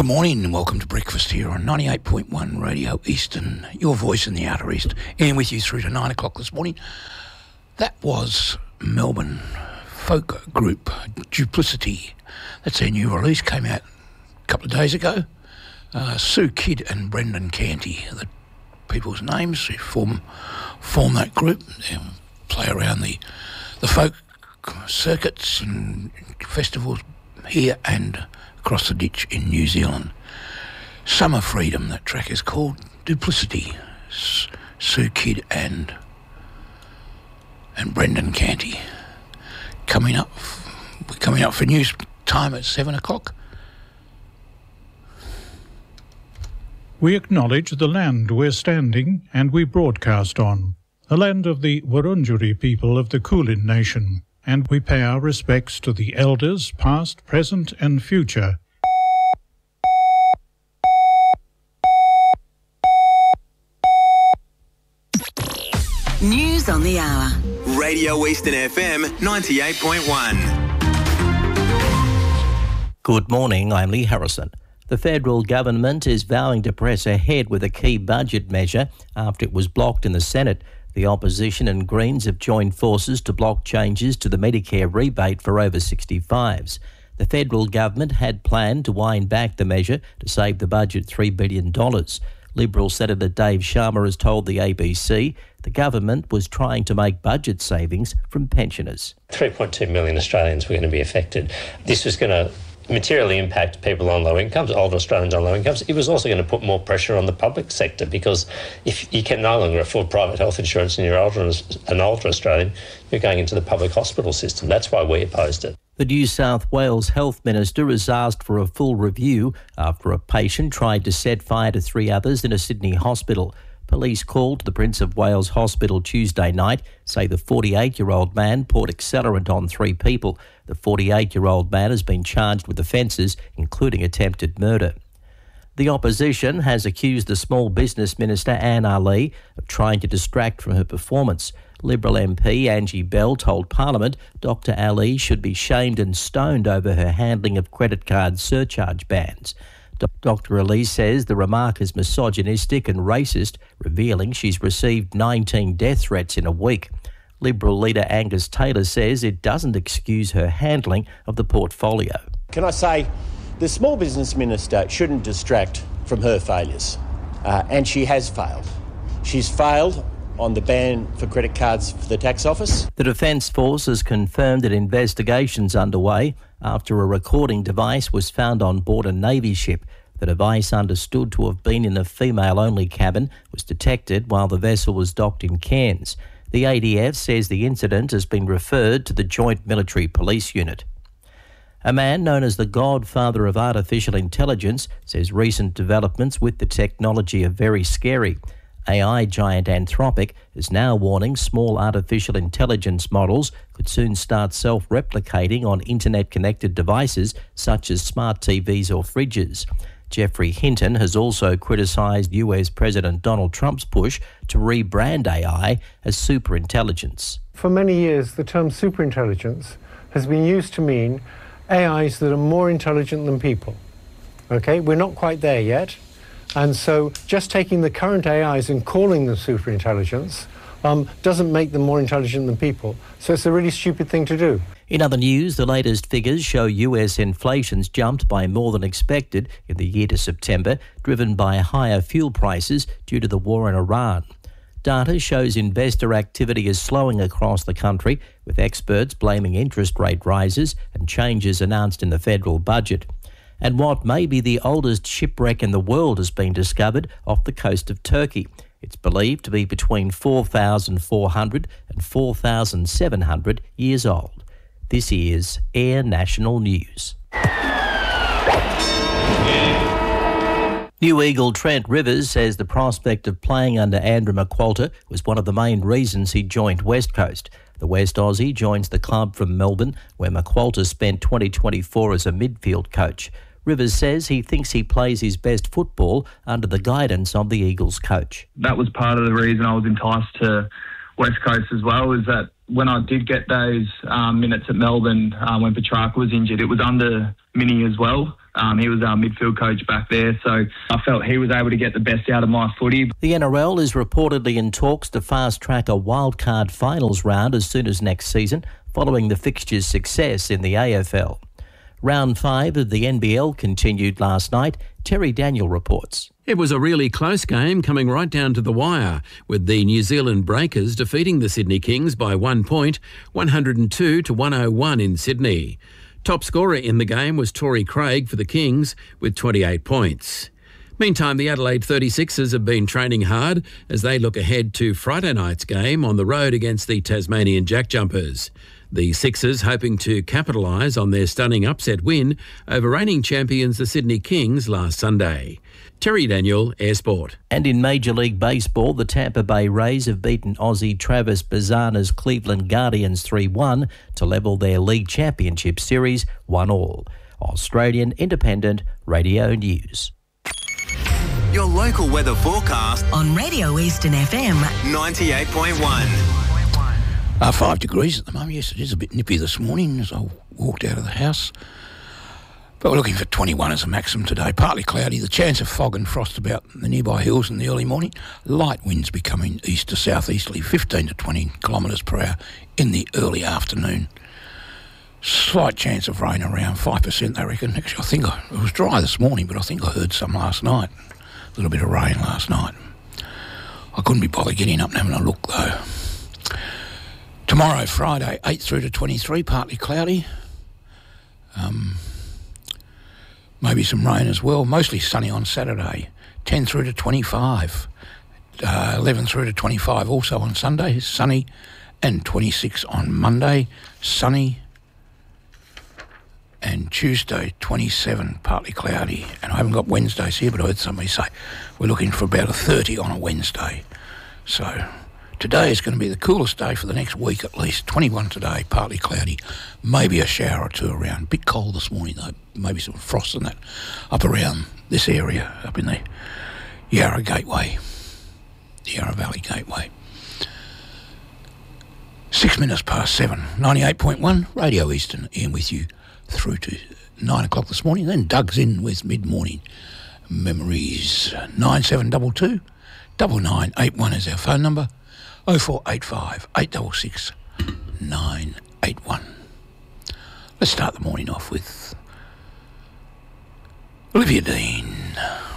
morning and welcome to breakfast here on 98.1 Radio Eastern, your voice in the Outer East. Ian with you through to 9 o'clock this morning. That was Melbourne folk group Duplicity. That's their new release, came out a couple of days ago. Sue Kidd and Brendan Canty are the people's names who form that group. They play around the folk circuits and festivals here and across the ditch in New Zealand. Summer Freedom, that track is called. Duplicity, Sue Kidd and Brendan Canty. We're coming up for news time at 7 o'clock. We acknowledge the land we're standing and we broadcast on, the land of the Wurundjeri people of the Kulin Nation, and we pay our respects to the elders, past, present and future. News on the hour. Radio Eastern FM 98.1. Good morning, I'm Lee Harrison. The federal government is vowing to press ahead with a key budget measure after it was blocked in the Senate. The opposition and Greens have joined forces to block changes to the Medicare rebate for over 65s. The federal government had planned to wind back the measure to save the budget $3 billion. Liberal Senator Dave Sharma has told the ABC the government was trying to make budget savings from pensioners. 3.2 million Australians were going to be affected. This was going to materially impact people on low incomes, older Australians on low incomes. It was also going to put more pressure on the public sector because if you can no longer afford private health insurance and you're an older Australian, you're going into the public hospital system. That's why we opposed it. The New South Wales Health Minister has asked for a full review after a patient tried to set fire to 3 others in a Sydney hospital. Police called to the Prince of Wales Hospital Tuesday night, say the 48-year-old man poured accelerant on 3 people. The 48-year-old man has been charged with offences, including attempted murder. The opposition has accused the Small Business Minister Anne Ali of trying to distract from her performance. Liberal MP Angie Bell told Parliament Dr Ali should be shamed and stoned over her handling of credit card surcharge bans. Dr Ali says the remark is misogynistic and racist, revealing she's received 19 death threats in a week. Liberal leader Angus Taylor says it doesn't excuse her handling of the portfolio. Can I say, the Small Business Minister shouldn't distract from her failures, and she has failed. She's failed on the ban for credit cards for the tax office. The Defence Force has confirmed that investigations underway after a recording device was found on board a Navy ship. The device, understood to have been in a female-only cabin, was detected while the vessel was docked in Cairns. The ADF says the incident has been referred to the Joint Military Police Unit. A man known as the godfather of artificial intelligence says recent developments with the technology are very scary. AI giant Anthropic is now warning small artificial intelligence models could soon start self-replicating on internet-connected devices such as smart TVs or fridges. Jeffrey Hinton has also criticised US President Donald Trump's push to rebrand AI as superintelligence. For many years, the term superintelligence has been used to mean AIs that are more intelligent than people. Okay, we're not quite there yet. And so just taking the current AIs and calling them superintelligence doesn't make them more intelligent than people. So it's a really stupid thing to do. In other news, the latest figures show US inflation's jumped by more than expected in the year to September, driven by higher fuel prices due to the war in Iran. Data shows investor activity is slowing across the country, with experts blaming interest rate rises and changes announced in the federal budget. And what may be the oldest shipwreck in the world has been discovered off the coast of Turkey. It's believed to be between 4,400 and 4,700 years old. This is Air National News. New Eagle Trent Rivers says the prospect of playing under Andrew McQualter was one of the main reasons he joined West Coast. The West Aussie joins the club from Melbourne, where McQualter spent 2024 as a midfield coach. Rivers says he thinks he plays his best football under the guidance of the Eagles coach. That was part of the reason I was enticed to West Coast as well, is that when I did get those minutes at Melbourne when Petrarca was injured, it was under Mini as well. He was our midfield coach back there, so I felt he was able to get the best out of my footy. The NRL is reportedly in talks to fast-track a wildcard finals round as soon as next season, following the fixture's success in the AFL. Round 5 of the NBL continued last night. Terry Daniel reports. It was a really close game coming right down to the wire, with the New Zealand Breakers defeating the Sydney Kings by 1 point, 102 to 101 in Sydney. Top scorer in the game was Torrey Craig for the Kings with 28 points. Meantime, the Adelaide 36ers have been training hard as they look ahead to Friday night's game on the road against the Tasmanian Jack Jumpers. The Sixers hoping to capitalise on their stunning upset win over reigning champions the Sydney Kings last Sunday. Terry Daniel, Air Sport. And in Major League Baseball, the Tampa Bay Rays have beaten Aussie Travis Bazzana's Cleveland Guardians 3-1 to level their league championship series 1-1. Australian Independent Radio News. Your local weather forecast on Radio Eastern FM 98.1. 5 degrees at the moment. Yes, it is a bit nippy this morning as I walked out of the house. But we're looking for 21 as a maximum today. Partly cloudy. The chance of fog and frost about the nearby hills in the early morning. Light winds becoming east to southeasterly, 15 to 20 kilometres per hour in the early afternoon. Slight chance of rain around 5%, they reckon. Actually, I think it was dry this morning, but I think I heard some last night. A little bit of rain last night. I couldn't be bothered getting up and having a look, though. Tomorrow, Friday, 8 through to 23, partly cloudy. Maybe some rain as well. Mostly sunny on Saturday, 10 through to 25. 11 through to 25 also on Sunday, sunny. And 26 on Monday, sunny. And Tuesday, 27, partly cloudy. And I haven't got Wednesdays here, but I heard somebody say we're looking for about a 30 on a Wednesday. So today is going to be the coolest day for the next week at least. 21 today, partly cloudy. Maybe a shower or two around. Bit cold this morning though. Maybe some frost and that up around this area, up in the Yarra Gateway, the Yarra Valley Gateway. 6 minutes past 7, 98.1, Radio Eastern, Ian with you through to 9 o'clock this morning. Then Doug's in with mid-morning memories. 9722 9981 is our phone number. 0485 866 981. Let's start the morning off with Olivia Dean.